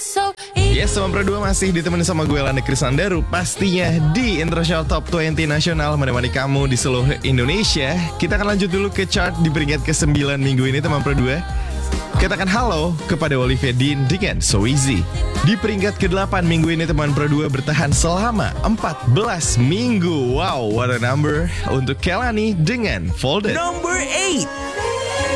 Yes, teman Pro 2 masih ditemani sama gue Lani Krisandaru. Pastinya di International Top 20 Nasional menemani kamu di seluruh Indonesia. Kita akan lanjut dulu ke chart di peringkat ke-9 minggu ini, teman Pro 2. Katakan halo kepada Olivia Dean dengan So Easy. Di peringkat ke-8 minggu ini, teman Pro 2 bertahan selama 14 minggu. Wow, what a number untuk Kelani dengan Folded. Number 8.